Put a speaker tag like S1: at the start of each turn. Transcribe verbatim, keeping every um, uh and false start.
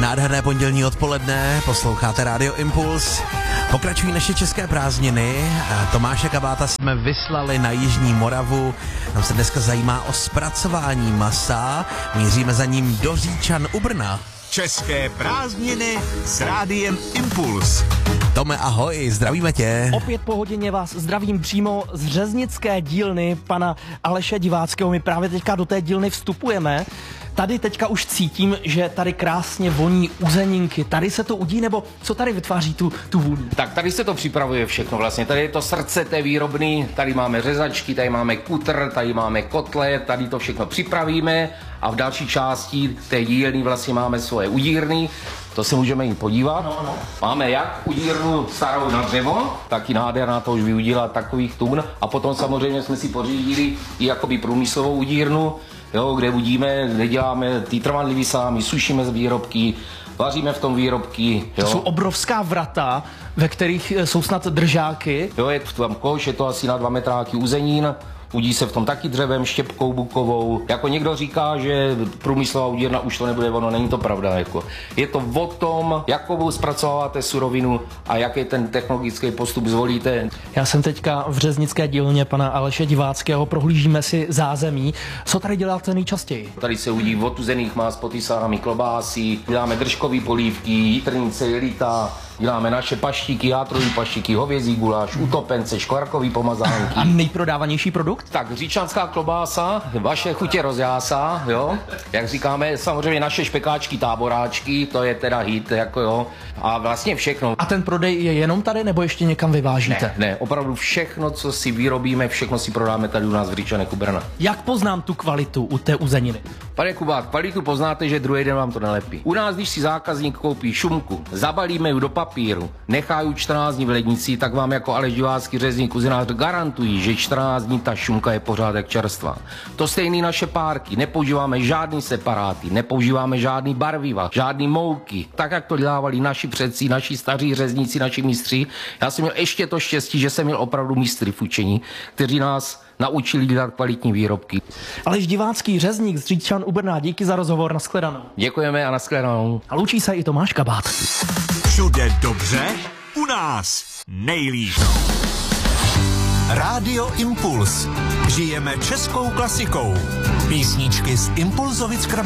S1: Nádherné pondělní odpoledne, posloucháte Radio Impuls. Pokračují naše české prázdniny. Tomáše Kabáta jsme vyslali na Jižní Moravu. Tam se dneska zajímá o zpracování masa. Míříme za ním do Říčan u Brna.
S2: České prázdniny s Rádiem Impuls.
S1: Tome, ahoj, zdravíme tě.
S3: Opět po hodině vás zdravím přímo z řeznické dílny pana Aleše Diváckého. My právě teďka do té dílny vstupujeme. Tady teďka už cítím, že tady krásně voní uzeninky. Tady se to udí, nebo co tady vytváří tu, tu vůni?
S4: Tak tady se to připravuje všechno vlastně. Tady je to srdce té výrobny, tady máme řezačky, tady máme kutr, tady máme kotle, tady to všechno připravíme a v další části té dílny vlastně máme svoje udírny. To se můžeme jim podívat.
S3: No, no.
S4: Máme jak udírnu starou na dřevo, taky nádherná, to už vyudila takových tun. A potom samozřejmě jsme si pořídili i jakoby průmyslovou udírnu, jo, kde udíme, kde děláme ty trvanlivý sámy, sušíme z výrobky, vaříme v tom výrobky. Jo.
S3: To jsou obrovská vrata, ve kterých jsou snad držáky.
S4: Jo, je tam koš, je to asi na dva metráky uzenín. Udí se v tom taky dřevem, štěpkou bukovou. Jako někdo říká, že průmyslová udírna už to nebude, ono není to pravda. Jako. Je to o tom, jakou zpracováváte surovinu a jaký ten technologický postup zvolíte.
S3: Já jsem teďka v řeznické dílně pana Aleše Diváckého, prohlížíme si zázemí. Co tady děláte nejčastěji?
S4: Tady se udí otuzených más, potysámi, klobásy, děláme držkový polívky, jitrnice, jelita, děláme naše paštíky, játrový paštíky, hovězí guláš, utopence, škvarkový pomazánky.
S3: A nejprodávanější produkt?
S4: Tak říčanská klobása, vaše chutě rozjásá, jo. Jak říkáme, samozřejmě naše špekáčky, táboráčky, to je teda hit, jako jo. A vlastně všechno.
S3: A ten prodej je jenom tady, nebo ještě někam vyvážíte?
S4: Ne, ne, opravdu všechno, co si vyrobíme, všechno si prodáme tady u nás v Říčanech u Brna.
S3: Jak poznám tu kvalitu u té uzeniny?
S4: Pane Kubák, kvalitu poznáte, že druhý den vám to nelepí. U nás, když si zákazník koupí šunku, zabalíme ji do papíru, nechají čtrnáct dní v lednici, tak vám jako Aleš Divácký řezník uzenář garantují, že čtrnáct dní ta šunka je pořád jak čerstvá. To stejný naše párky, nepoužíváme žádný separáty, nepoužíváme žádný barviva, žádný mouky. Tak, jak to dělávali naši předci, naši staří řezníci, naši mistři. Já jsem měl ještě to štěstí, že jsem měl opravdu mistry v učení, kteří nás naučili dělat kvalitní výrobky.
S3: Aleš Divácký, řezník z Říčan u Brna, díky za rozhovor, nashledanou.
S4: Děkujeme a nashledanou.
S3: A loučí se i Tomáš Kabát.
S2: Všude dobře, u nás nejlíp. Rádio Impuls. Žijeme českou klasikou. Písničky z Impulzovic